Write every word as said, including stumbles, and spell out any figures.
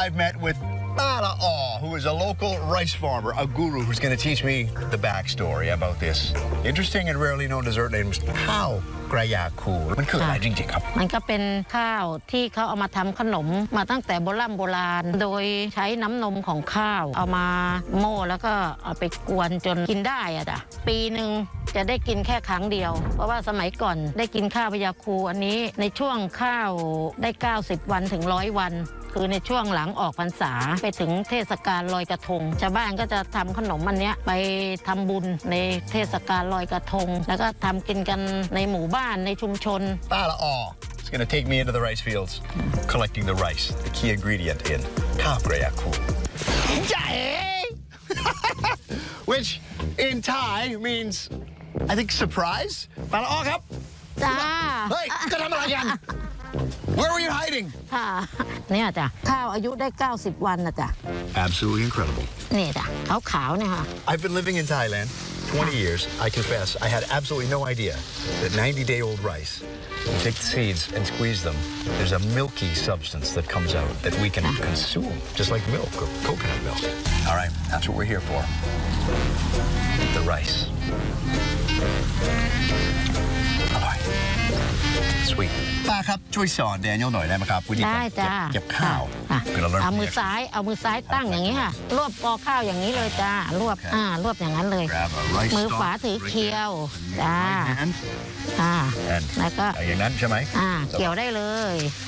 I've met with Mala'aw, who is a local rice farmer, a guru who's going to teach me the backstory about this interesting and rarely known dessert named ข้าวกระยาคูมันคืออะไรจริงๆครับมันก็เป็นข้าวที่เขาเอามาทำขนมมาตั้งแต่โบราณโบราณโดยใช้น้ำนมของข้าวเอามาโม่แล้วก็เอาไปกวนจนกินได้อะจ้ะปีหนึ่งจะได้กินแค่ครั้งเดียวเพราะว่าสมัยก่อนได้กินข้าวพยาคูอันนี้ในช่วงข้าวได้เก้าสิบวันถึงร้อยวันคือในช่วงหลังออกพรรษาไปถึงเทศกาลลอยกระทงชาวบ้านก็จะทำขนมอันนี้ไปทำบุญในเทศกาลลอยกระทงแล้วก็ทำกินกันในหมู่บ้านในชุมชน Mala'aw is going to take me into the rice fields collecting the rice the key ingredient in ข้าวกระยาคู which in Thai means I think surprise Mala'aw ครับจ้าเฮ้ยจะทำอะไรกัน Where were you hiding ค่ะเนี่ยจ้ะข้าวอายุได้เก้าสิบวันนะจ้ะ Absolutely incredible นี่จ้ะขาวๆเนี่ยค่ะ I've been living in Thailand twenty years I confess I had absolutely no idea that ninety day old rice you take the seeds and squeeze them there's a milky substance that comes out that we can consume just like milk or coconut milk all right that's what we're here for the rice อร่อย sweet ป้าครับช่วยสอนแดเนียลหน่อยได้ไหมครับวิธีการเก็บข้าวเอามือซ้ายเอามือซ้ายตั้งอย่างนี้ค่ะรวบกอข้าวอย่างนี้เลยจ้ารวบอ่ารวบอย่างนั้นเลยมือขวาถือเคี้ยวจ้าอ่าแล้วก็อย่างนั้นใช่ไหมอ่าเกี่ยวได้เลย